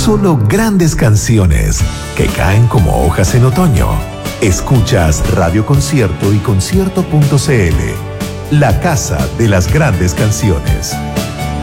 solo grandes canciones que caen como hojas en otoño. Escuchas Radio Concierto y concierto.cl, la casa de las grandes canciones.